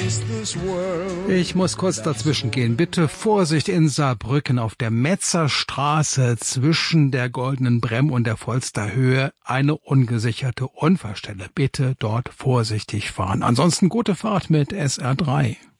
Ich muss kurz dazwischen gehen. Bitte Vorsicht in Saarbrücken auf der Metzerstraße zwischen der Goldenen Bremm und der Volsterhöhe. Eine ungesicherte Unfallstelle. Bitte dort vorsichtig fahren. Ansonsten gute Fahrt mit SR3.